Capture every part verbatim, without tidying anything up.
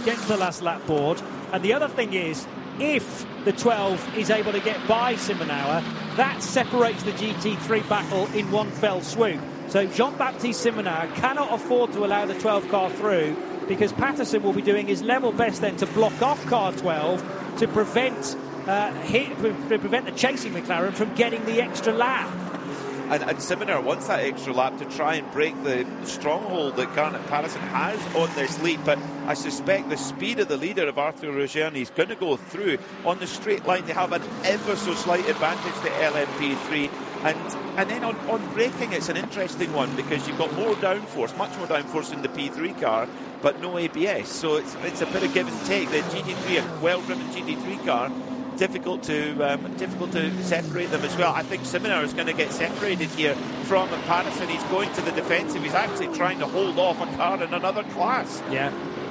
gets the last lap board. And the other thing is, if the twelve is able to get by Simonauer, that separates the G T three battle in one fell swoop. So Jean-Baptiste Simonauer cannot afford to allow the twelve car through, because Patterson will be doing his level best then to block off car twelve to prevent uh, hit, to prevent the chasing McLaren from getting the extra lap. And, and Simonauer wants that extra lap to try and break the stronghold that Garnet Patterson has on this lead. But I suspect the speed of the leader of Arthur Roggiani is going to go through. On the straight line, they have an ever so slight advantage to L M P three. And and then on, on braking, it's an interesting one, because you've got more downforce, much more downforce in the P three car, but no A B S. So it's it's a bit of give and take. The G T three, a well-driven G T three car, difficult to um, difficult to separate them as well. I think Simonauer is going to get separated here from Patterson. He's going to the defensive. He's actually trying to hold off a car in another class. Yeah.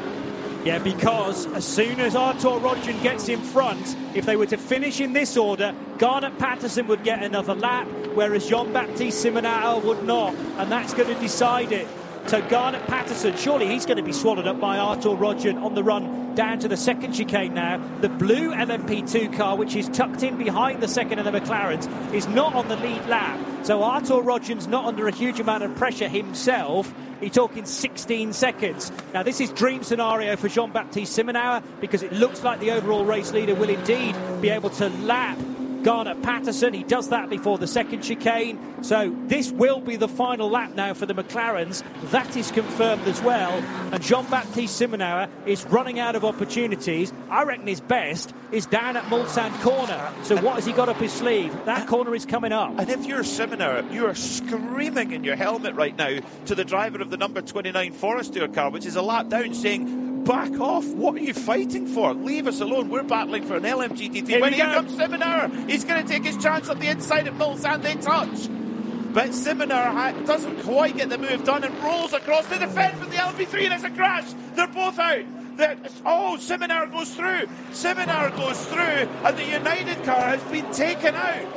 Yeah, because as soon as Artur Rodgen gets in front, if they were to finish in this order, Garnet Patterson would get another lap, whereas Jean-Baptiste Simonauer would not, and that's going to decide it. So Garnet Patterson, surely he's going to be swallowed up by Artur Rodgen on the run down to the second chicane now. The blue L M P two car, which is tucked in behind the second of the McLarens, is not on the lead lap. So Artur Rodgen's not under a huge amount of pressure himself. He's talking sixteen seconds. Now, this is dream scenario for Jean-Baptiste Simonauer, because it looks like the overall race leader will indeed be able to lap Garnet Patterson. He does that before the second chicane. So this will be the final lap now for the McLarens. That is confirmed as well. And Jean-Baptiste Simonauer is running out of opportunities. I reckon his best is down at Mulsanne corner. So what has he got up his sleeve? That corner is coming up. And if you're Simonauer, you are screaming in your helmet right now to the driver of the number twenty-nine Forestier car, which is a lap down, saying, back off. What are you fighting for? Leave us alone. We're battling for an L M G T three. Here when we here go. comes Simonauer, he's going to take his chance up the inside at Mulsanne. They touch. But Simonauer ha- doesn't quite get the move done and rolls across to defend for the L M P three, and it's a crash. They're both out. They're, oh, Simonauer goes through. Simonauer goes through, and the United car has been taken out.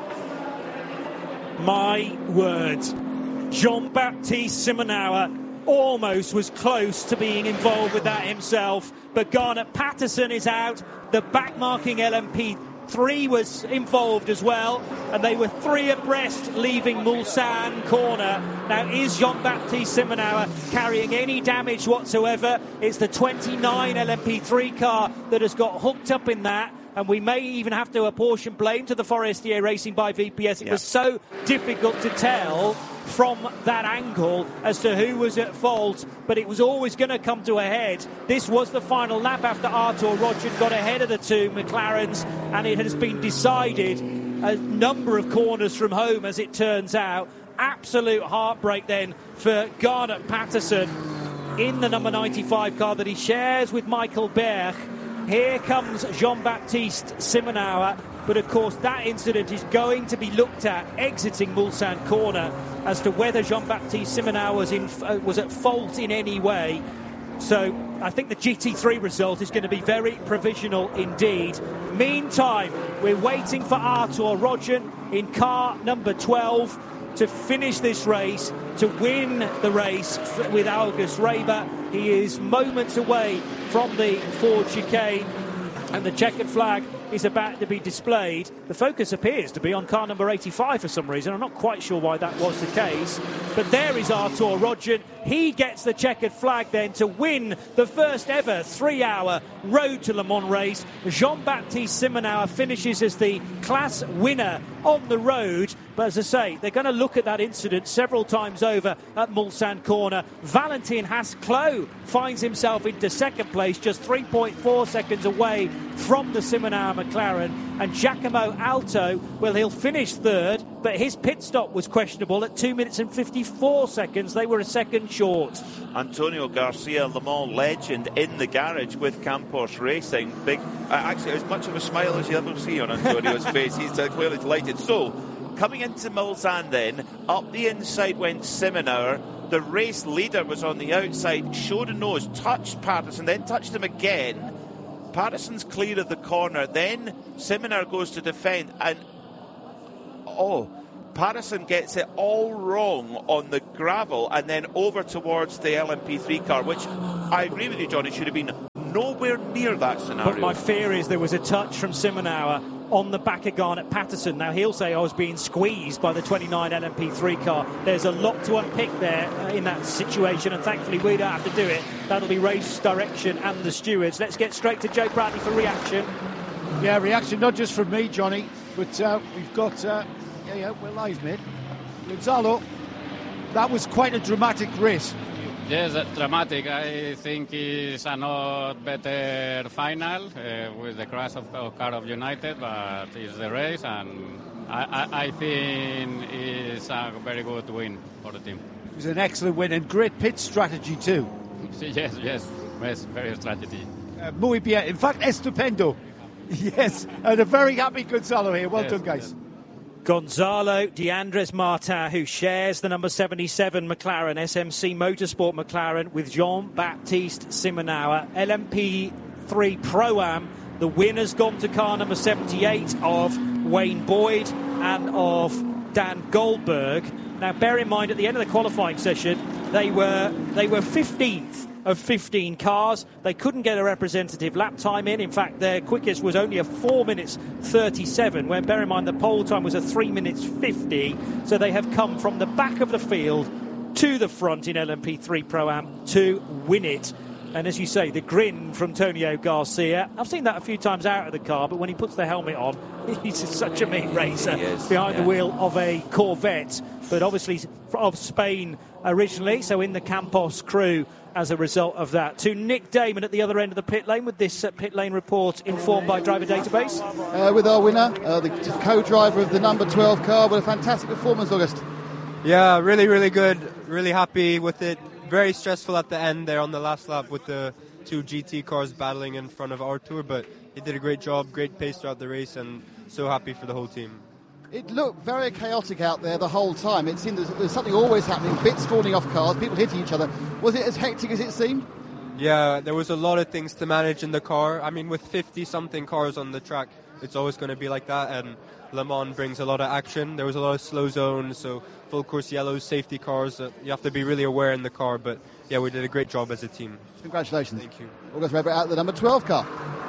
My word. Jean-Baptiste Simonauer almost was close to being involved with that himself, but Garnet Patterson is out. The backmarking L M P three was involved as well, and they were three abreast leaving Mulsanne corner. Now, is Jean-Baptiste Simonauer carrying any damage whatsoever? It's the twenty-nine L M P three car that has got hooked up in that, and we may even have to apportion blame to the Forestier Racing by V P S. It yeah. was so difficult to tell from that angle as to who was at fault, but it was always going to come to a head. This was the final lap after Artur Rodgen got ahead of the two McLarens, and it has been decided a number of corners from home, as it turns out. Absolute heartbreak then for Garnet Patterson in the number ninety-five car that he shares with Michael Berg. Here comes Jean-Baptiste Simonauer, but of course that incident is going to be looked at exiting Mulsanne corner as to whether Jean-Baptiste Simonauer was, in, uh, was at fault in any way. So I think the G T three result is going to be very provisional indeed. Meantime, we're waiting for Artur Rodgen in car number twelve to finish this race, to win the race with August Reber. He is moments away from the Ford chicane, and the checkered flag is about to be displayed. The focus appears to be on car number eighty-five for some reason. I'm not quite sure why that was the case. But there is Artur Rodgen. He gets the checkered flag then to win the first ever three-hour Road to Le Mans race. Jean-Baptiste Simonauer finishes as the class winner on the road. But as I say, they're going to look at that incident several times over at Mulsanne corner. Valentin Haas-Clos finds himself into second place, just three point four seconds away from the Simonauer McLaren. And Giacomo Alto, well, he'll finish third, but his pit stop was questionable at two minutes and fifty-four seconds. They were a second short. Antonio Garcia, Le Mans legend, in the garage with Campos Racing. Big, uh, actually, as much of a smile as you ever see on Antonio's face. He's uh, clearly delighted. So, coming into Mulsanne then, up the inside went Simonauer. The race leader was on the outside, showed a nose, touched Patterson, then touched him again. Patterson's clear of the corner, then Simonauer goes to defend, and oh, Patterson gets it all wrong on the gravel and then over towards the L M P three car, which I agree with you, Johnny, should have been nowhere near that scenario. But my fear is there was a touch from Simonauer on the back of Garnet Patterson. Now, he'll say I was being squeezed by the twenty-nine L M P three car. There's a lot to unpick there uh, in that situation, and thankfully we don't have to do it. That'll be race direction and the stewards. Let's get straight to Joe Bradley for reaction. Yeah, reaction not just from me, Johnny, but uh, we've got... Uh, yeah, yeah, we're live, mate. Gonzalo, that was quite a dramatic race. Yes, dramatic. I think it's a not better final uh, with the crash of, of car of United, but it's the race, and I, I, I think it's a very good win for the team. It was an excellent win and great pit strategy too. yes, yes, yes, very strategy. Uh, muy bien. In fact, estupendo. Yes, and a very happy Gonzalo here. Well yes, done, guys. Yes. Gonzalo de Andres Martin, who shares the number seventy-seven McLaren, S M C Motorsport McLaren, with Jean-Baptiste Simonauer. L M P three Pro-Am, the winner's gone to car number seventy-eight of Wayne Boyd and of Dan Goldberg. Now, bear in mind, at the end of the qualifying session, they were they were fifteenth of fifteen cars. They couldn't get a representative lap time in. In fact, their quickest was only a four minutes thirty-seven, when, bear in mind, the pole time was a three minutes fifty. So they have come from the back of the field to the front in L M P three Pro-Am to win it. And as you say, the grin from Tonio Garcia. I've seen that a few times out of the car, but when he puts the helmet on, he's such a mean racer is, behind yeah. the wheel of a Corvette. But obviously of Spain originally, so in the Campos crew as a result of that. To Nick Damon at the other end of the pit lane with this uh, pit lane report informed by Driver Database. Uh, with our winner, uh, the co-driver of the number twelve car, with a fantastic performance, August. Yeah, really, really good. Really happy with it. Very stressful at the end there on the last lap with the two G T cars battling in front of Artur, but he did a great job, great pace throughout the race, and so happy for the whole team. It looked very chaotic out there the whole time. It seemed there was something always happening, bits falling off cars, people hitting each other. Was it as hectic as it seemed? Yeah, there was a lot of things to manage in the car. I mean, with fifty-something cars on the track, it's always going to be like that, and Le Mans brings a lot of action. There was a lot of slow zones, so full course yellows, safety cars. Uh, you have to be really aware in the car, but yeah, we did a great job as a team. Congratulations. Thank you. August Webber out the number twelve car.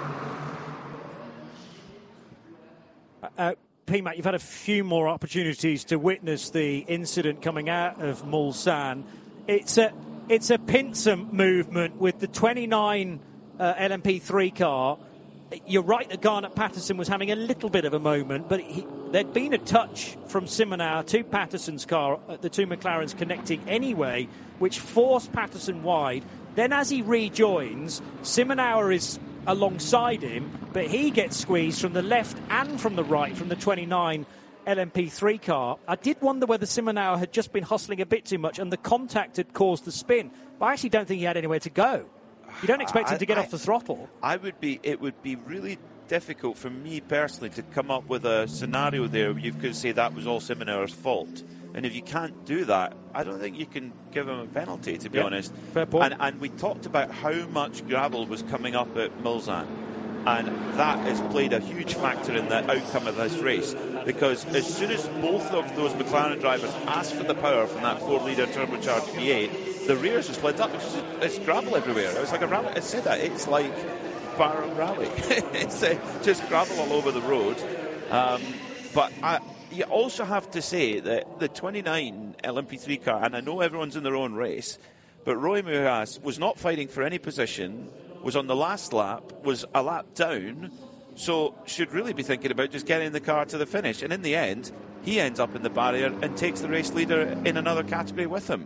Uh, P MAC, you've had a few more opportunities to witness the incident coming out of Mulsanne. It's a it's a pincer movement with the twenty-nine uh, L M P three car. You're right that Garnet Patterson was having a little bit of a moment, but he, there'd been a touch from Simonauer to Patterson's car, uh, the two McLarens connecting anyway, which forced Patterson wide. Then as he rejoins, Simonauer is alongside him, but he gets squeezed from the left and from the right from the twenty-nine L M P three car. I did wonder whether Simonauer had just been hustling a bit too much and the contact had caused the spin, but I actually don't think he had anywhere to go. You don't expect him to get I, off the throttle. I would be. It would be really difficult for me personally to come up with a scenario there where you could say that was all Simonauer's fault. And if you can't do that, I don't think you can give him a penalty, to be yeah, honest. Fair point. And, and we talked about how much gravel was coming up at Mulsanne. And that has played a huge factor in the outcome of this race. Because as soon as both of those McLaren drivers asked for the power from that four-litre turbocharged V eight, the rears are split up because it's gravel everywhere. It was like a rally. I said that. It's like Barrow Rally. It's uh, just gravel all over the road. Um, but I, you also have to say that the twenty-nine L M P three car, and I know everyone's in their own race, but Roy Mujas was not fighting for any position, was on the last lap, was a lap down, so should really be thinking about just getting the car to the finish. And in the end, he ends up in the barrier and takes the race leader in another category with him.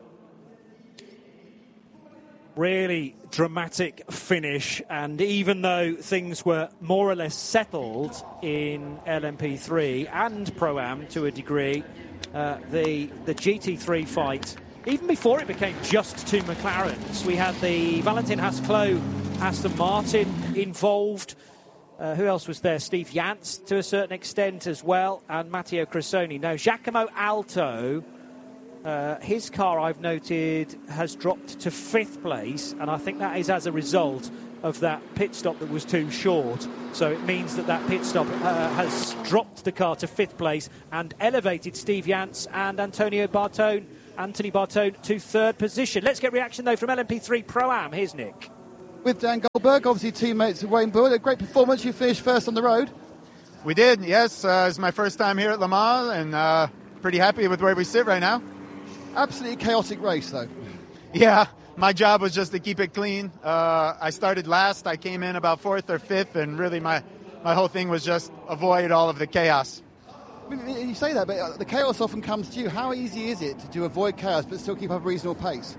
Really dramatic finish, and even though things were more or less settled in L M P three and Pro-Am to a degree, uh, the the G T three fight, even before it became just two McLarens, we had the Valentin Haas-Clos Aston Martin involved. Uh, who else was there? Steve Yance to a certain extent as well, and Matteo Cressoni. Now, Giacomo Alto, Uh, his car, I've noted, has dropped to fifth place, and I think that is as a result of that pit stop that was too short. So it means that that pit stop uh, has dropped the car to fifth place and elevated Steve Yance and Antonio Bartone, Anthony Bartone to third position. Let's get reaction, though, from L M P three Pro-Am. Here's Nick. with Dan Goldberg, obviously teammates of Wayne Bull. A great performance. You finished first on the road. We did, yes. Uh, it's my first time here at Le Mans, and uh, pretty happy with where we sit right now. Absolutely chaotic race, though. Yeah, my job was just to keep it clean. Uh, I started last. I came in about fourth or fifth, and really my, my whole thing was just avoid all of the chaos. I mean, you say that, but the chaos often comes to you. How easy is it to avoid chaos but still keep up a reasonable pace?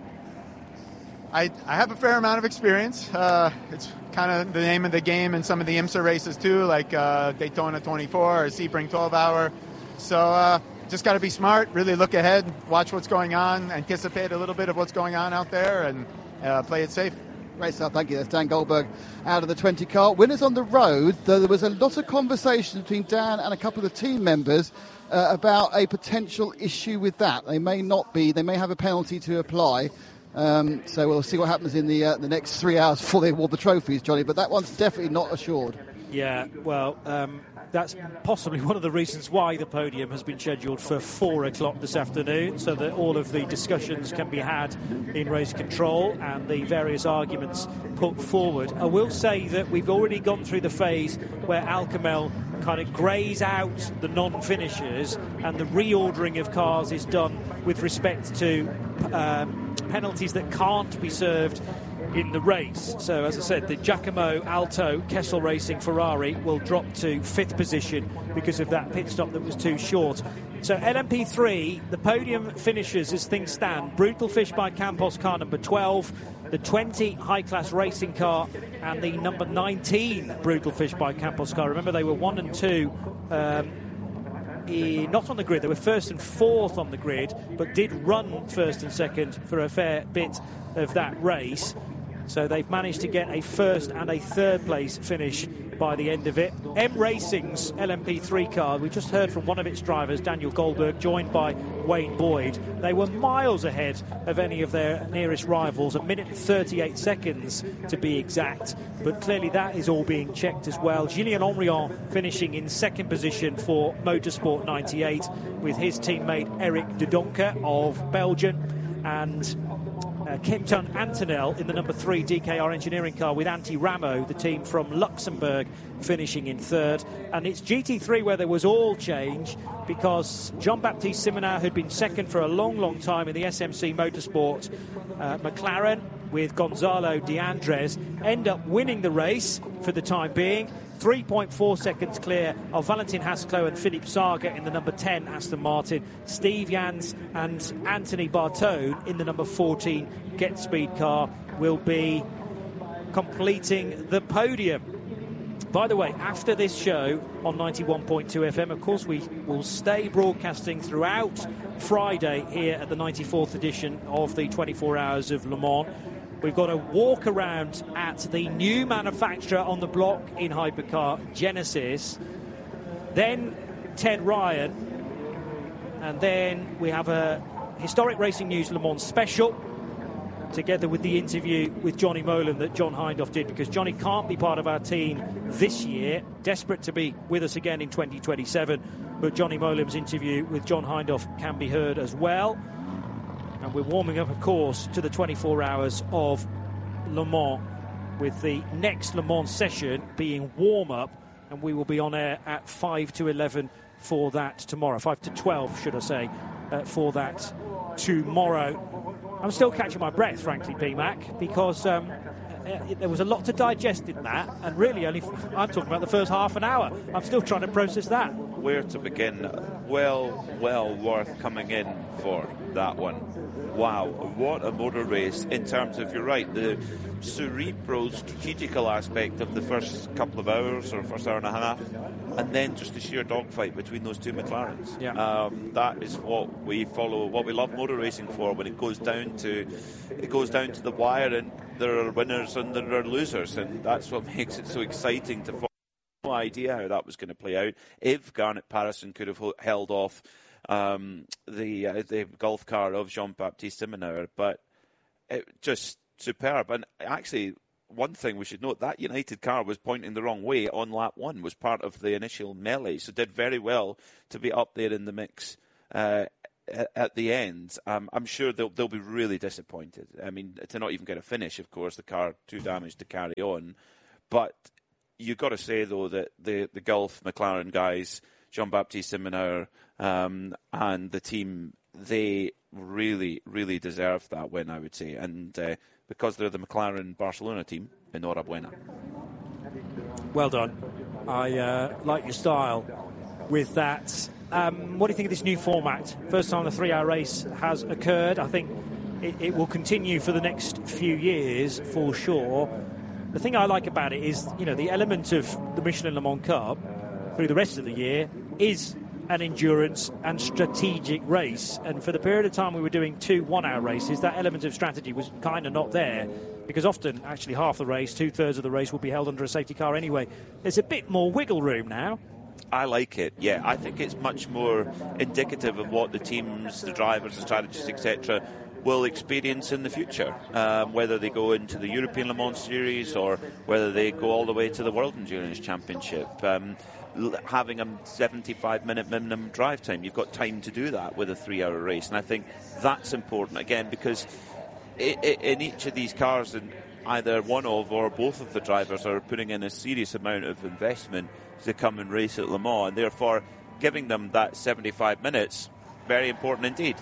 I, I have a fair amount of experience. Uh, it's kind of the name of the game in some of the IMSA races too, like uh, Daytona twenty-four or Sebring twelve hour. So uh, just got to be smart, really look ahead, watch what's going on, anticipate a little bit of what's going on out there, and uh, play it safe. Great stuff, thank you. That's Dan Goldberg out of the twenty car. Winners on the road, though there was a lot of conversation between Dan and a couple of the team members uh, about a potential issue with that. They may not be, they may have a penalty to apply. Um, so we'll see what happens in the uh, the next three hours before they award the trophies, Johnny. But that one's definitely not assured. Yeah, well, um, that's possibly one of the reasons why the podium has been scheduled for four o'clock this afternoon, so that all of the discussions can be had in race control and the various arguments put forward. I will say that we've already gone through the phase where Alcamel kind of greys out the non-finishers, and the reordering of cars is done with respect to um, penalties that can't be served in the race. So, as I said, the Giacomo Alto Kessel Racing Ferrari will drop to fifth position because of that pit stop that was too short. So L M P three, the podium finishes as things stand. Brutal Fish by Campos car number twelve, the twenty high-class racing car, and the number nineteen Brutal Fish by Campos car. Remember, they were one and two um, eh, not on the grid. They were first and fourth on the grid, but did run first and second for a fair bit of that race. So they've managed to get a first and a third place finish by the end of it. M Racing's L M P three car, we just heard from one of its drivers, Daniel Goldberg, joined by Wayne Boyd. They were miles ahead of any of their nearest rivals, a minute and thirty-eight seconds to be exact. But clearly that is all being checked as well. Julien Henrion finishing in second position for Motorsport ninety-eight with his teammate Eric de Doncker of Belgium, and Uh, Kenton Antonel in the number three D K R engineering car with Antti Ramo, the team from Luxembourg, finishing in third. And it's G T three where there was all change, because Jean-Baptiste Simonin, who'd been second for a long, long time in the S M C Motorsport uh, McLaren with Gonzalo de Andres, end up winning the race for the time being. three point four seconds clear of Valentin Haskell and Philippe Saga in the number ten Aston Martin. Steve Jans and Anthony Bartone in the number fourteen Get Speed car will be completing the podium. By the way, after this show on ninety-one point two F M, of course, we will stay broadcasting throughout Friday here at the ninety-fourth edition of the twenty-four Hours of Le Mans. We've got a walk around at the new manufacturer on the block in hypercar, Genesis. Then Ted Ryan. And then we have a Historic Racing News Le Mans special, together with the interview with Johnny Molan that John Hindhaugh did, because Johnny can't be part of our team this year, desperate to be with us again in twenty twenty-seven. But Johnny Molan's interview with John Hindhaugh can be heard as well. And we're warming up, of course, to the twenty-four Hours of Le Mans, with the next Le Mans session being warm-up, and we will be on air at five to eleven for that tomorrow. five to twelve, should I say, uh, for that tomorrow. I'm still catching my breath, frankly, P MAC, because um, uh, there was a lot to digest in that, and really only f- I'm talking about the first half an hour. I'm still trying to process that. Where to begin? Well, well worth coming in for that one. Wow, what a motor race in terms of, you're right, the cerebral, strategical aspect of the first couple of hours or first hour and a half, and then just the sheer dogfight between those two McLarens. Yeah. Um, that is what we follow, what we love motor racing for, when it goes down to it goes down to the wire, and there are winners and there are losers, and that's what makes it so exciting to follow. No idea how that was going to play out. If Garnet Patterson could have held off Um, the uh, the Golf car of Jean-Baptiste Simonin, but it just superb. And actually, one thing we should note, that United car was pointing the wrong way on lap one, was part of the initial melee, so did very well to be up there in the mix uh, at, at the end, um, I'm sure they'll they'll be really disappointed. I mean, to not even get a finish, of course, the car too damaged to carry on. But you've got to say, though, that the, the Gulf McLaren guys, Jean-Baptiste Simoneur, um, and the team, they really, really deserve that win, I would say. And uh, because they're the McLaren Barcelona team, enhorabuena. Well done. I uh, like your style with that. Um, what do you think of this new format? First time the three-hour race has occurred. I think it, it will continue for the next few years for sure. The thing I like about it is, you know, the element of the Michelin Le Mans Cup through the rest of the year is an endurance and strategic race. And for the period of time we were doing two one-hour races, that element of strategy was kind of not there, because often, actually, half the race, two-thirds of the race will be held under a safety car anyway. There's a bit more wiggle room now. I like it, yeah. I think it's much more indicative of what the teams, the drivers, the strategists, et cetera will experience in the future, um, whether they go into the European Le Mans Series or whether they go all the way to the World Endurance Championship. Um, l- having a seventy-five minute minimum drive time, you've got time to do that with a three-hour race, and I think that's important, again, because I- I- in each of these cars, and either one of or both of the drivers are putting in a serious amount of investment to come and race at Le Mans, and therefore giving them that seventy-five minutes, very important indeed.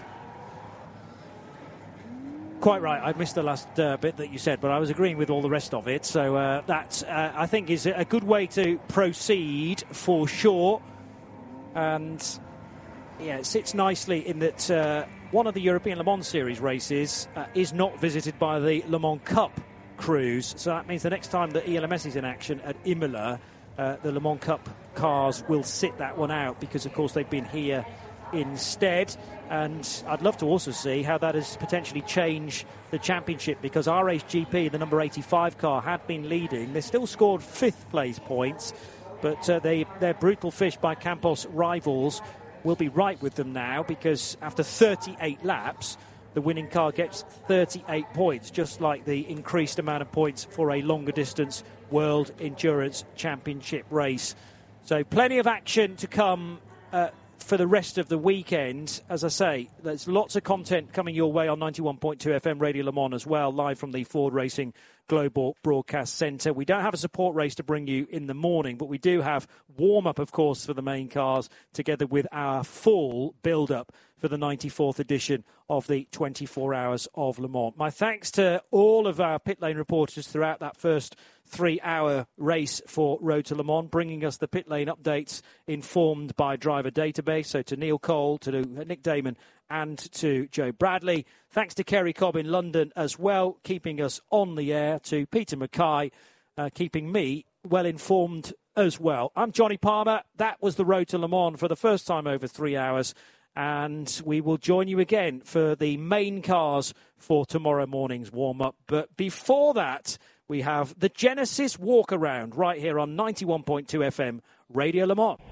Quite right. I missed the last uh, bit that you said, but I was agreeing with all the rest of it. So uh, that, uh, I think, is a good way to proceed for sure. And, yeah, it sits nicely in that uh, one of the European Le Mans Series races uh, is not visited by the Le Mans Cup crews. So that means the next time that E L M S is in action at Imola, uh, the Le Mans Cup cars will sit that one out because, of course, they've been here instead. And I'd love to also see how that has potentially changed the championship, because R H G P, the number eighty-five car, had been leading. They still scored fifth place points, but uh, they, their brutal fish by Campos rivals will be right with them now, because after thirty-eight laps, the winning car gets thirty-eight points, just like the increased amount of points for a longer distance World Endurance Championship race. So plenty of action to come uh, for the rest of the weekend. As I say, there's lots of content coming your way on ninety-one point two F M Radio Le Mans as well, live from the Ford Racing Global Broadcast Centre. We don't have a support race to bring you in the morning, but we do have warm-up, of course, for the main cars, together with our full build-up for the ninety-fourth edition of the twenty-four Hours of Le Mans. My thanks to all of our pit lane reporters throughout that first three-hour race for Road to Le Mans, bringing us the pit lane updates informed by Driver Database. So to Neil Cole, to Nick Damon, and to Joe Bradley. Thanks to Kerry Cobb in London as well, keeping us on the air. To Peter Mackay, uh, keeping me well informed as well. I'm Johnny Palmer. That was the Road to Le Mans for the first time over three hours. And we will join you again for the main cars for tomorrow morning's warm-up. But before that, we have the Genesis Walk-Around right here on ninety-one point two F M Radio Le Mans.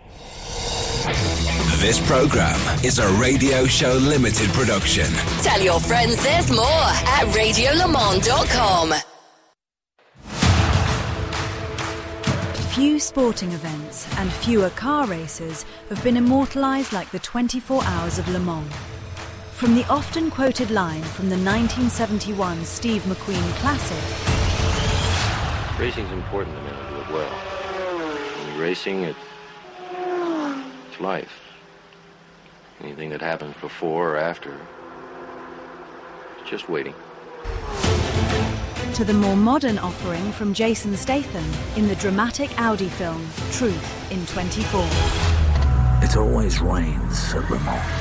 This program is a Radio Show Limited production. Tell your friends there's more at radio le mans dot com. Few sporting events and fewer car races have been immortalised like the twenty-four Hours of Le Mans. From the often quoted line from the nineteen seventy-one Steve McQueen Classic. Racing's important to me to do it well. When you're racing, it's, it's life. Anything that happens before or after, it's just waiting. To the more modern offering from Jason Statham in the dramatic Audi film Truth in twenty-four. It always rains at Le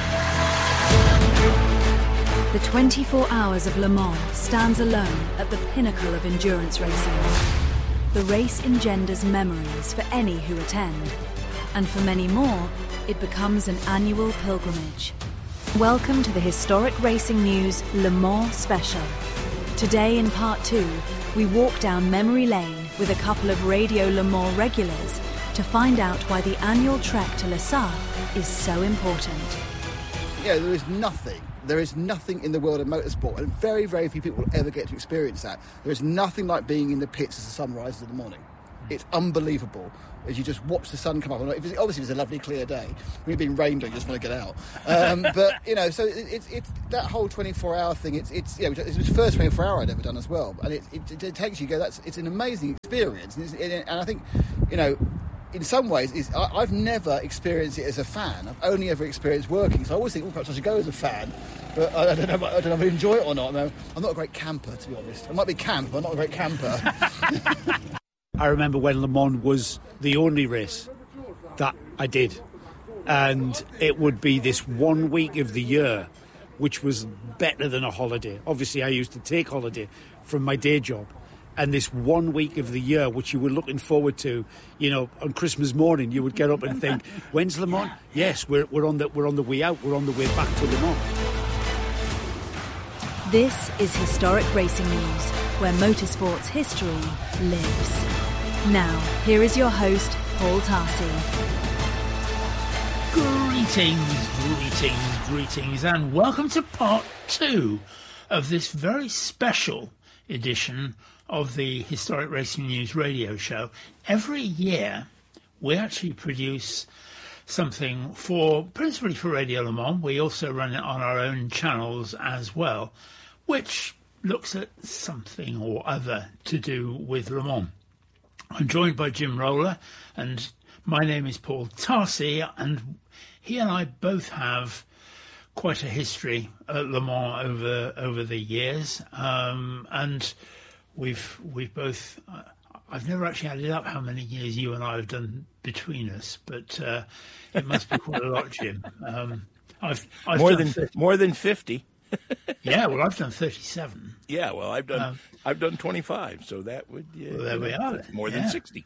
Mans. The twenty-four Hours of Le Mans stands alone at the pinnacle of endurance racing. The race engenders memories for any who attend, and for many more, it becomes an annual pilgrimage. Welcome to the Historic Racing News Le Mans Special. Today in part two, we walk down memory lane with a couple of Radio Le Mans regulars to find out why the annual trek to Le Saf is so important. Yeah, there is nothing. There is nothing in the world of motorsport, and very, very few people will ever get to experience that. There is nothing like being in the pits as the sun rises in the morning. it's unbelievable. As you just watch the sun come up. If it's, obviously, it's a lovely clear day. When you've been rained on, you just want to get out. Um, but you know, so it's it, it, that whole twenty-four hour thing. It's it's yeah, it's the first twenty-four hour I'd ever done as well, and it, it, it takes you go. That's it's an amazing experience, and, it's, and I think, you know, in some ways, is I, I've never experienced it as a fan. I've only ever experienced working. So I always think, oh, perhaps I should go as a fan, but I, I don't know. I don't know if I enjoy it or not. No, I'm not a great camper, to be honest. I might be camp, but I'm not a great camper. I remember when Le Mans was the only race that I did, and it would be this one week of the year which was better than a holiday. Obviously, I used to take holiday from my day job, and this one week of the year which you were looking forward to, you know, on Christmas morning you would get up and think, when's Le Mans? Yes, we're, we're on the we're on the way out, we're on the way back to Le Mans. This is Historic Racing News, where motorsport's history lives. Now, here is your host, Paul Tarsi. Greetings, greetings, greetings, and welcome to part two of this very special edition of the Historic Racing News radio show. Every year, we actually produce something for, principally for Radio Le Mans. We also run it on our own channels as well, which looks at something or other to do with Le Mans. I'm joined by Jim Roller, and my name is Paul Tarsi, and he and I both have quite a history at Le Mans over over the years, um, and we've we've both. Uh, I've never actually added up how many years you and I have done between us, but uh, it must be quite a lot, Jim. Um, I've, I've more done than thirty more than fifty. Yeah, well, I've done thirty-seven. Yeah, well, I've done Um, I've done twenty-five, so that would yeah, Well, there we are then. more than Yeah. sixty.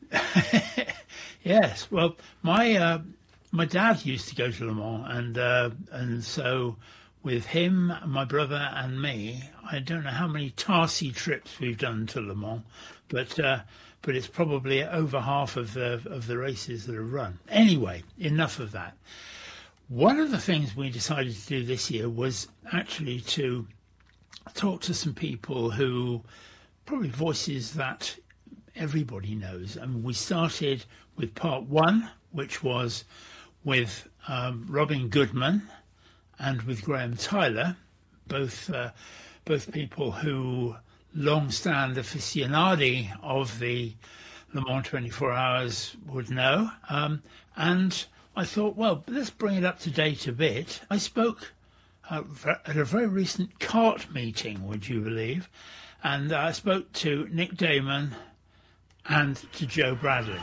Yes, well, my uh, my dad used to go to Le Mans, and uh, and so with him, my brother, and me, I don't know how many Tarsi trips we've done to Le Mans, but uh, but it's probably over half of the of the races that are run. Anyway, enough of that. One of the things we decided to do this year was actually to talk to some people who probably voices that everybody knows. I mean, we started with part one, which was with um, Robin Goodman and with Graham Tyler, both uh, both people who long-stand aficionadi of the Le Mans twenty-four hours would know. Um, and I thought, well, let's bring it up to date a bit. I spoke uh, at a very recent kart meeting, would you believe? And I spoke to Nick Damon and to Joe Bradley.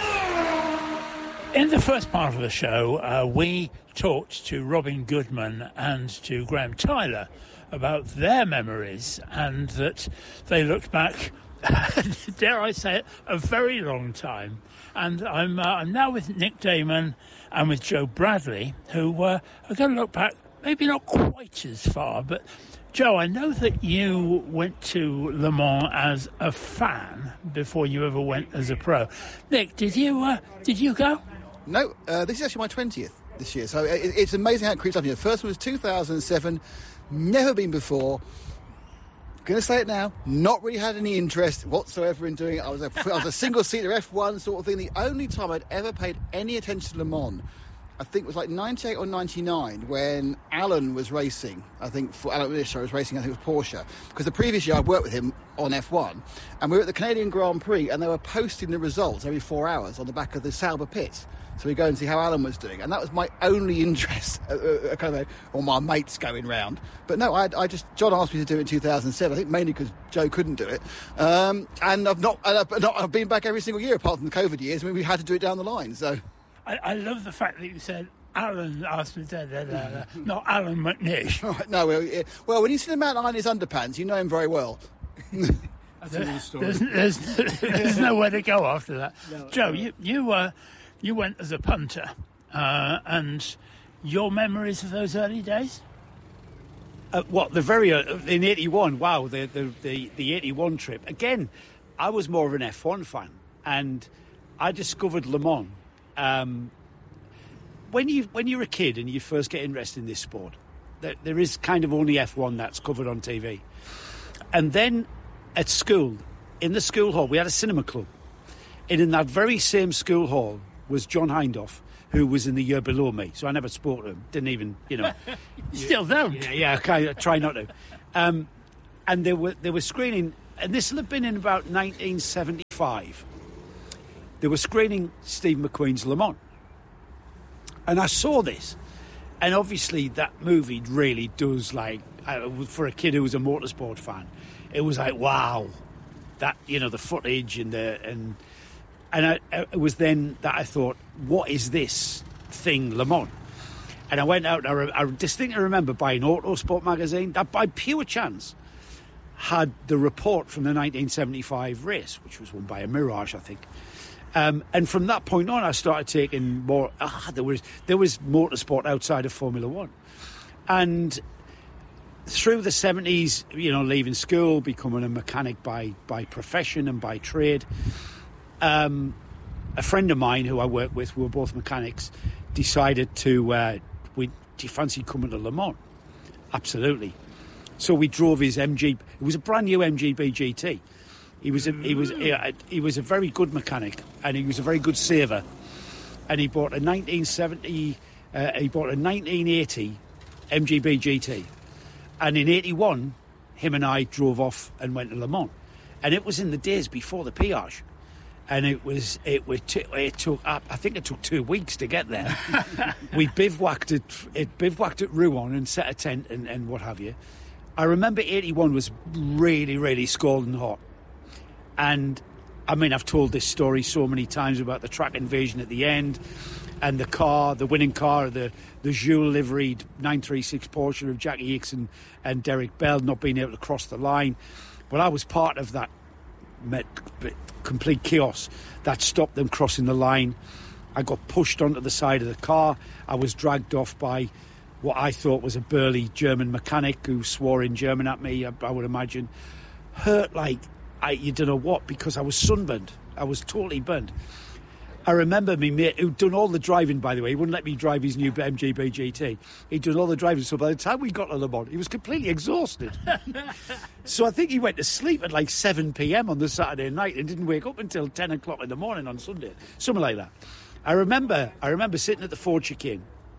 In the first part of the show, uh, we talked to Robin Goodman and to Graham Tyler about their memories, and that they looked back, dare I say it, a very long time. And I'm uh, I'm now with Nick Damon and with Joe Bradley, who uh, are going to look back, maybe not quite as far, but Joe, I know that you went to Le Mans as a fan before you ever went as a pro. Nick, did you uh, did you go? No, uh, this is actually my twentieth this year, so it, it's amazing how it creeps up. The first one was two thousand seven, never been before. Going to say it now, not really had any interest whatsoever in doing it. I was a, I was a single-seater F one sort of thing. The only time I'd ever paid any attention to Le Mans, I think, was like ninety-eight or ninety-nine when Alan was racing. I think for Alan Willis, I was racing, I think it was Porsche. Because the previous year I worked with him on F one, and we were at the Canadian Grand Prix, and they were posting the results every four hours on the back of the Sauber pits. So we go and see how Alan was doing, and that was my only interest, uh, uh, kind of, or my mates going round. But no, I, I just John asked me to do it in two thousand seven. I think mainly because Joe couldn't do it, um, and I've not, and I've not, I've been back every single year apart from the COVID years. I mean, we had to do it down the line. So I, I love the fact that you said Alan asked me to, da, da, da, not Alan McNish. Right, no, well, yeah. well, when you see the man in his underpants, you know him very well. There's, there's, there's, there's nowhere to go after that. No, Joe, no. you you uh, you went as a punter, uh, and your memories of those early days? Uh, what the very uh, in eighty-one? Wow, the, the the the eighty-one trip again. I was more of an F one fan, and I discovered Le Mans. Um, when you when you're a kid and you first get interested in this sport, there, there is kind of only F one that's covered on T V, and then at school, in the school hall, we had a cinema club. And in that very same school hall was John Hindhaugh, who was in the year below me. So I never spoke to him. Didn't even, you know. You still don't? Yeah, yeah, I, I try not to. Um, and they were they were screening, and this will have been in about nineteen seventy-five. They were screening Steve McQueen's Le Mans. And I saw this. And obviously that movie really does, like, uh, for a kid who was a motorsport fan, it was like, wow. That, you know, the footage and the... and and I, it was then that I thought, what is this thing, Le Mans? And I went out and I, re- I distinctly remember buying Autosport magazine that by pure chance had the report from the nineteen seventy-five race, which was won by a Mirage, I think. Um, and from that point on, I started taking more. Ah, there was there was motorsport outside of Formula One, and through the seventies, you know, leaving school, becoming a mechanic by by profession and by trade. Um, a friend of mine who I work with, we were both mechanics, decided to. Uh, we do you fancy coming to Le Mans? Absolutely. So we drove his M G. It was a brand new M G B G T. He was a, he was he, he was a very good mechanic, and he was a very good saver. And he bought a nineteen seventy, uh, he bought a nineteen eighty M G B G T, and in eighty-one, him and I drove off and went to Le Mans, and it was in the days before the Piage, and it was it was t- it took up I think it took two weeks to get there. We bivouacked at it bivouacked at Rouen and set a tent and, and what have you. I remember eighty-one was really really scalding hot. And, I mean, I've told this story so many times about the track invasion at the end and the car, the winning car, the, the Jules-liveried nine thirty-six Porsche of Jackie Hicks and, and Derek Bell not being able to cross the line. But I was part of that complete chaos that stopped them crossing the line. I got pushed onto the side of the car. I was dragged off by what I thought was a burly German mechanic who swore in German at me, I, I would imagine. Hurt like... I, you don't know what, because I was sunburned. I was totally burned. I remember me mate, who'd done all the driving, by the way. He wouldn't let me drive his new M G B G T. He'd done all the driving, so by the time we got to Le Mans, he was completely exhausted. So I think he went to sleep at like seven p.m. on the Saturday night and didn't wake up until ten o'clock in the morning on Sunday. Something like that. I remember, I remember sitting at the Ford chicane.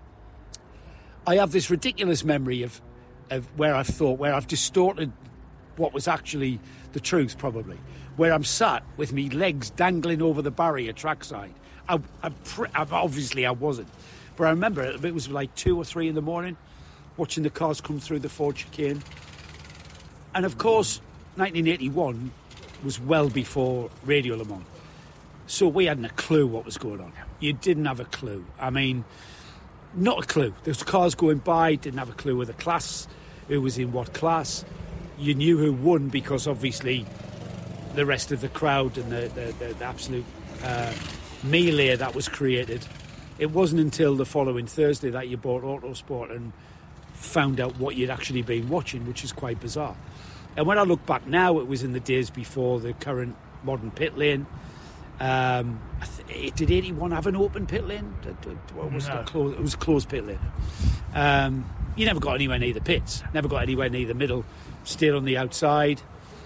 I have this ridiculous memory of, of where I've thought, where I've distorted what was actually the truth, probably, where I'm sat with me legs dangling over the barrier trackside. I, I, I, obviously I wasn't, but I remember it, it was like two or three in the morning, watching the cars come through the Ford chicane. And of course, nineteen eighty-one was well before Radio Le Mans, so we hadn't a clue what was going on. You didn't have a clue. I mean, not a clue. There was cars going by, didn't have a clue of the class, who was in what class. You knew who won because obviously the rest of the crowd and the, the, the, the absolute uh, melee that was created. It wasn't until the following Thursday that you bought Autosport and found out what you'd actually been watching, which is quite bizarre. And when I look back now, it was in the days before the current modern pit lane. Um, did eighty-one have an open pit lane? Or was no. it, closed? It was a closed pit lane. Um, you never got anywhere near the pits, never got anywhere near the middle. Stayed on the outside.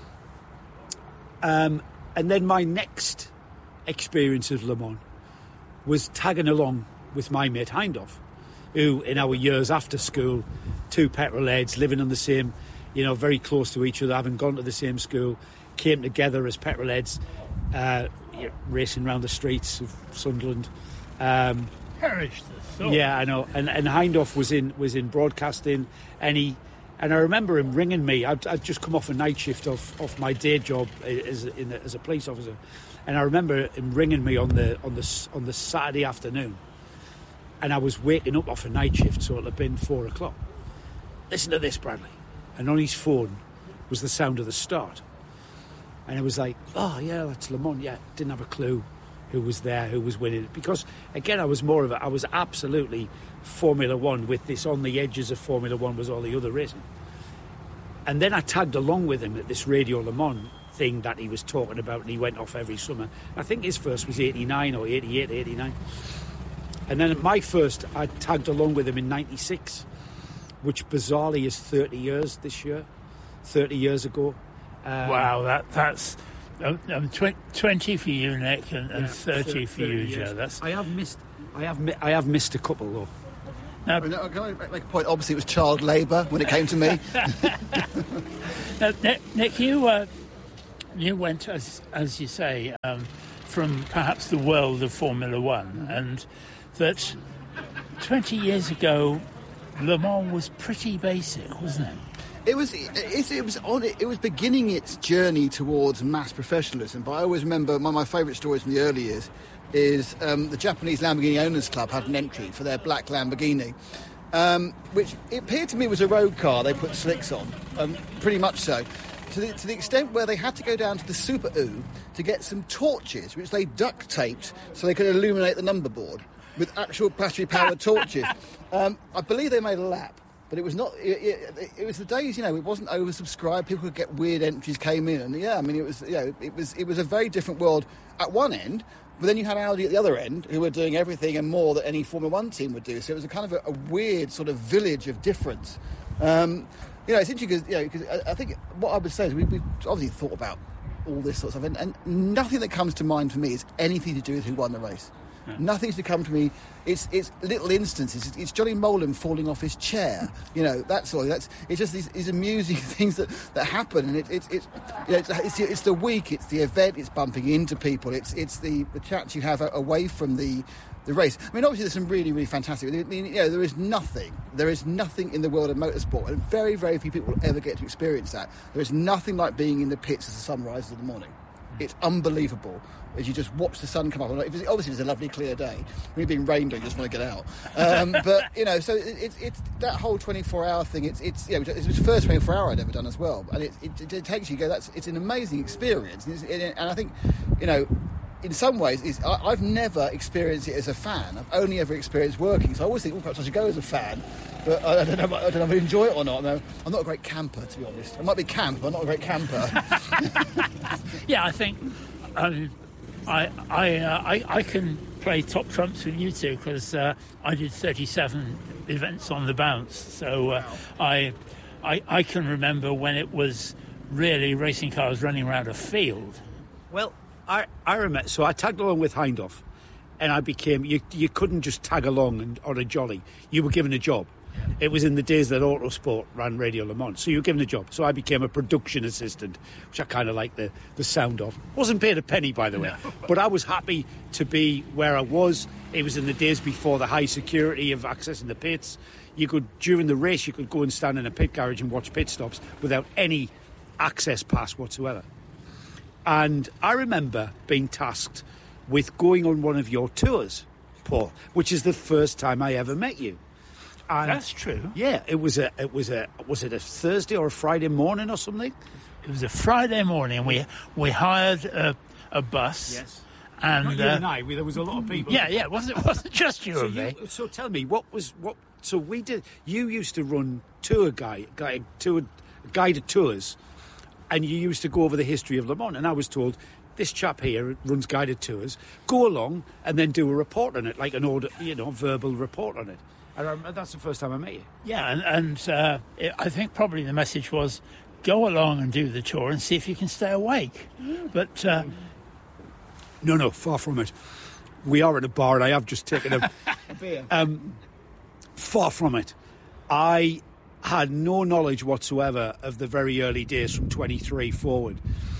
Um, and then my next experience of Le Mans was tagging along with my mate Hindhaugh, who in our years after school, two petrol heads, living on the same, you know, very close to each other, having gone to the same school, came together as petrol heads, uh, you know, racing around the streets of Sunderland. Um, Perish the soul. Yeah, I know. And, and Hindhaugh was in was in broadcasting, and he... And I remember him ringing me. I'd, I'd just come off a night shift off, off my day job as in the, as a police officer, and I remember him ringing me on the on the on the Saturday afternoon. And I was waking up off a night shift, so it'll have been four o'clock. Listen to this, Bradley. And on his phone was the sound of the start, and it was like, oh yeah, that's Le Mans. Yeah, didn't have a clue who was there, who was winning. Because again, I was more of a, I was absolutely Formula One with this on the edges of Formula One was all the other racing. And then I tagged along with him at this Radio Le Mans thing that he was talking about, and he went off every summer. I think his first was eighty-nine or eighty-eight, eighty-nine. And then at my first, I tagged along with him in ninety-six, which bizarrely is thirty years this year, thirty years ago. Um, wow, that that's Um, um, tw- twenty for you, Nick, and, and Yeah, thirty for you, years. Joe. That's I have missed. I have. Mi- I have missed a couple though. Now, Can I make a point? Obviously, it was child labour when it came to me. now, Nick, Nick, you uh, you went, as as you say, um, from perhaps the world of Formula One, and that twenty years ago, Le Mans was pretty basic, wasn't it? It was it, it was on it was beginning its journey towards mass professionalism. But I always remember one of my favourite stories from the early years is um, the Japanese Lamborghini Owners Club had an entry for their black Lamborghini, um, which it appeared to me was a road car. They put slicks on, um, pretty much so, to the, to the extent where they had to go down to the Super U to get some torches, which they duct taped so they could illuminate the number board with actual battery-powered torches. Um, I believe they made a lap. But it was not. It, it, it was the days, you know. It wasn't oversubscribed. People could get weird entries came in, and yeah, I mean, it was, you know, it was, it was a very different world at one end. But then you had Audi at the other end, who were doing everything and more that any Formula One team would do. So it was a kind of a, a weird sort of village of difference. Um, you know, it's interesting because, you know, because I, I think what I would say is we, we've obviously thought about all this sort of stuff, and, and nothing that comes to mind for me is anything to do with who won the race. Yeah. Nothing's to come to me. It's it's little instances. It's, it's Johnny Molan falling off his chair. You know, that sort of. That's it's just these, these amusing things that, that happen. And it, it, it's you know, it's it's, it's the week. It's the event. It's bumping into people. It's it's the, the chats you have away from the the race. I mean, obviously there's some really really fantastic. I mean, you know, there is nothing. There is nothing in the world of motorsport, and very very few people will ever get to experience that. There is nothing like being in the pits as the sun rises in the morning. It's unbelievable as you just watch the sun come up. If it's, obviously, it's a lovely clear day. When you're being rained on, you just want to get out. Um, but you know, so it's it, it's that whole twenty-four hour thing. It's it's you know, it's the first twenty-four hour I'd ever done as well, and it it, it takes you. Go. That's it's an amazing experience, and, it's, and I think you know. In some ways, it's, I, I've never experienced it as a fan. I've only ever experienced working. So I always think, well, perhaps I should go as a fan. But I, I don't know. I don't know if I enjoy it or not. No, I'm not a great camper, to be honest. I might be camp, but I'm not a great camper. Yeah, I think um, I I, uh, I I can play top trumps with you two because uh, I did thirty-seven events on the bounce. So uh, wow. I, I I can remember when it was really racing cars running around a field. Well. I, I remember, so I tagged along with Hindhoff, and I became, you you couldn't just tag along and, on a jolly. You were given a job. Yeah. It was in the days that Autosport ran Radio Le Mans, so you were given a job. So I became a production assistant, which I kind of like the, the sound of. Wasn't paid a penny, by the way, no. But I was happy to be where I was. It was in the days before the high security of accessing the pits. You could, during the race, you could go and stand in a pit garage and watch pit stops without any access pass whatsoever. And I remember being tasked with going on one of your tours, Paul, which is the first time I ever met you. And that's true. Yeah, it was a, it was a, was it a Thursday or a Friday morning or something? It was a Friday morning. We we hired a, a bus. Yes. And Not you uh, and I. There was a lot of people. Yeah, yeah. It wasn't it wasn't just you so and me. You, so tell me, what was what? So we did. You used to run tour guide, guide tour, guided tours. And you used to go over the history of Le Mans, and I was told, this chap here runs guided tours, go along and then do a report on it, like an order, you know, verbal report on it. And I, that's the first time I met you. Yeah, and, and uh, it, I think probably the message was, go along and do the tour and see if you can stay awake. Mm. But uh, no, no, far from it. We are at a bar, and I have just taken a, a beer. Um, far from it. I had no knowledge whatsoever of the very early days from twenty-three forward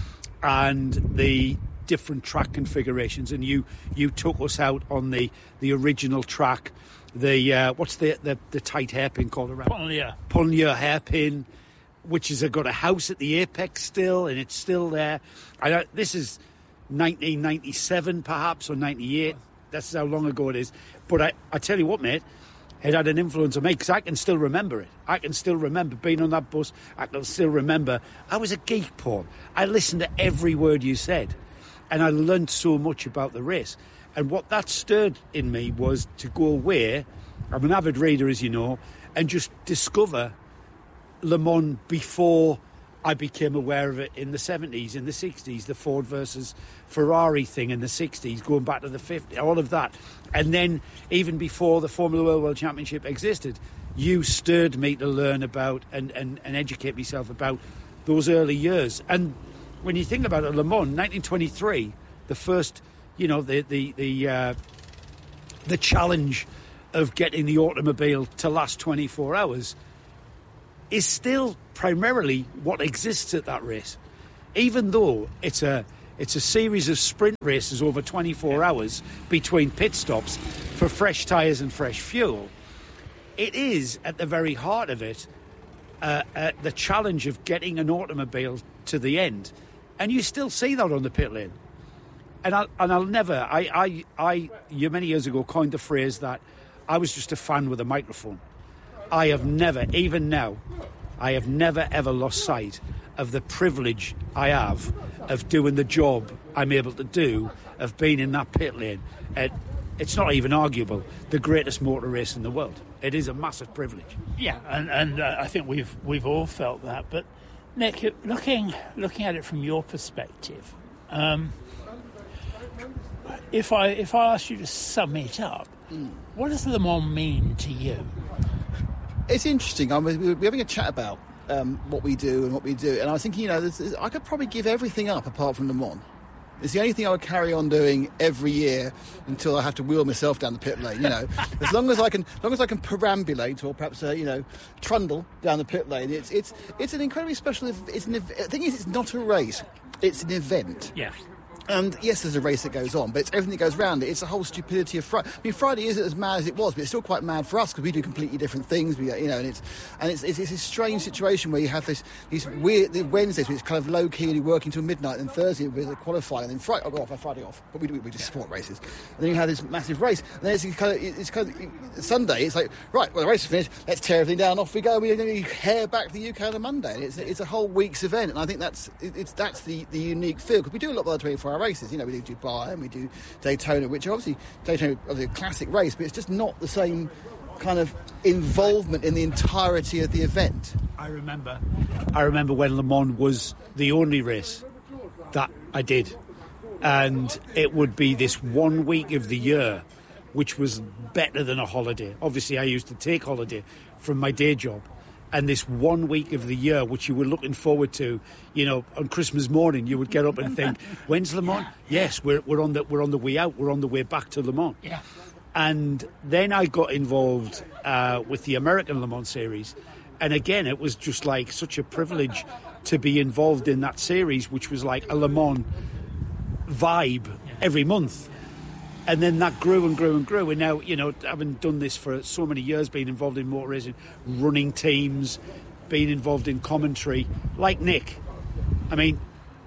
and the different track configurations, and you you took us out on the the original track, the uh, what's the, the the tight hairpin called around Punlier Punlier hairpin, which has got a house at the apex still, and it's still there. I don't, this is nineteen ninety-seven perhaps or ninety-eight. That's how long ago it is. But I, I tell you what, mate, it had an influence on me because I can still remember it. I can still remember being on that bus. I can still remember. I was a geek, Paul. I listened to every word you said, and I learned so much about the race. And what that stirred in me was to go away. I'm an avid reader, as you know, and just discover Le Mans before I became aware of it in the seventies, in the sixties, the Ford versus Ferrari thing in the sixties, going back to the fifties, all of that. And then even before the Formula World World Championship existed, you stirred me to learn about and, and, and educate myself about those early years. And when you think about it, Le Mans, nineteen twenty-three, the first, you know, the the the uh, the challenge of getting the automobile to last twenty-four hours is still primarily what exists at that race, even though it's a it's a series of sprint races over twenty-four hours between pit stops for fresh tyres and fresh fuel. It is at the very heart of it uh, uh, the challenge of getting an automobile to the end, and you still see that on the pit lane. And I'll, and I'll never, I, I, I, you many years ago coined the phrase that I was just a fan with a microphone. I have never, even now, I have never ever lost sight of the privilege I have of doing the job I'm able to do, of being in that pit lane. At, it's not even arguable, the greatest motor race in the world. It is a massive privilege. Yeah, and, and uh, I think we've we've all felt that. But Nick, looking looking at it from your perspective, um, if I if I ask you to sum it up, mm. what does Le Mans mean to you? It's interesting. I mean, we're having a chat about um, what we do and what we do, and I was thinking, you know, this is, I could probably give everything up apart from Le Mans. It's the only thing I would carry on doing every year until I have to wheel myself down the pit lane. You know, as long as I can, as long as I can perambulate or perhaps uh, you know, trundle down the pit lane. It's it's it's an incredibly special. It's an, the thing is, it's not a race. It's an event. Yeah. And yes, there's a race that goes on, but it's everything that goes around it. It's the whole stupidity of Friday. I mean, Friday isn't as mad as it was, but it's still quite mad for us because we do completely different things. We, you know, and it's and it's it's, it's a strange situation where you have this these weird the Wednesdays, which is kind of low key and you're working till midnight, and Thursday with the qualifying, and then Friday I'll go off, I Friday off, but we do we just sport races, and then you have this massive race, and then it's kind of it's kind of Sunday. It's like, right, well the race is finished, let's tear everything down, off we go. We then hair back to the U K on a Monday. And it's it's a whole week's event, and I think that's it's that's the the unique feel, because we do a lot of other twenty-four hour races. You know, we do Dubai and we do Daytona, which are obviously Daytona is a classic race, but it's just not the same kind of involvement in the entirety of the event. I remember, I remember when Le Mans was the only race that I did, and it would be this one week of the year, which was better than a holiday. Obviously, I used to take holiday from my day job. And this one week of the year, which you were looking forward to, you know, on Christmas morning, you would get up and think, "When's Le Mans?" Yeah. Yes, we're we're on the we're on the way out. We're on the way back to Le Mans. Yeah. And then I got involved uh, with the American Le Mans series, and again, it was just like such a privilege to be involved in that series, which was like a Le Mans vibe every month. And then that grew and grew and grew. And now, you know, having done this for so many years, being involved in motor racing, running teams, being involved in commentary, like Nick. I mean,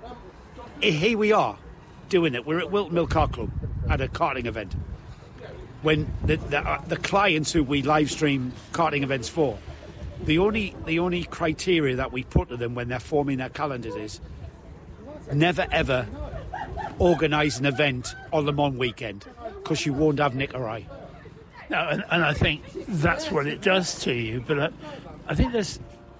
here we are doing it. We're at Wilton Mill Kart Club at a karting event. When the the, uh, the clients who we live stream karting events for, the only the only criteria that we put to them when they're forming their calendars is never ever organise an event on Le Mans weekend, because you won't have Nick or I. No, and, and I think that's what it does to you. But uh, I think there's,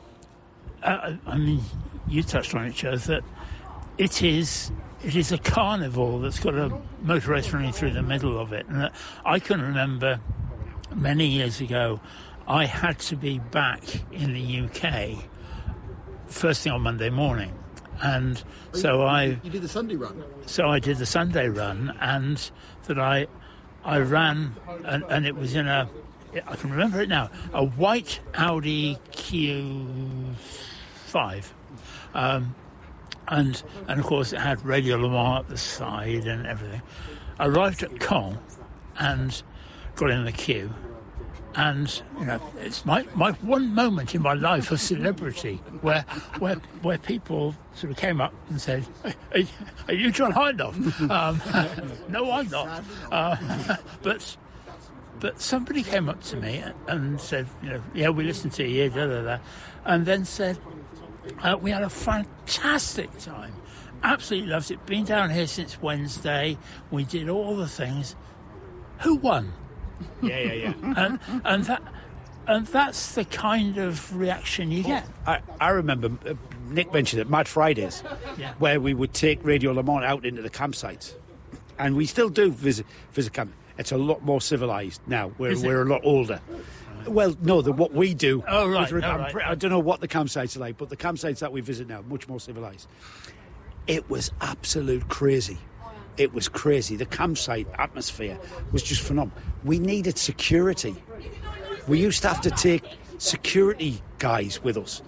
uh, I mean, you touched on it, Joe, that it is it is a carnival that's got a motor race running through the middle of it. And uh, I can remember many years ago, I had to be back in the U K first thing on Monday morning. And so I... You did the Sunday run? So I did the Sunday run, and that I I ran, and, and it was in a... I can remember it now. A white Audi Q five. Um, and, and, of course, it had Radio Le Mans at the side and everything. I arrived at Caen and got in the queue. And, you know, it's my, my one moment in my life of celebrity where where where people sort of came up and said, "Are, are you John Hindhaugh?" Um, no, I'm not. Uh, but but somebody came up to me and said, you know, "Yeah, we listened to you," da, da, da, and then said, uh, "We had a fantastic time. Absolutely loved it. Been down here since Wednesday. We did all the things. Who won?" Yeah, yeah, yeah. and and that and that's the kind of reaction you get. I, I remember uh, Nick mentioned it, Mad Fridays, yeah. where we would take Radio Le Mans out into the campsites, and we still do visit visit camp. It's a lot more civilised now. We're we're a lot older. Well, no, the, what we do. Oh right, with, oh, right. I don't know what the campsites are like, but the campsites that we visit now are much more civilised. it was absolute crazy. It was crazy. The campsite atmosphere was just phenomenal. We needed security. We used to have to take security guys with us.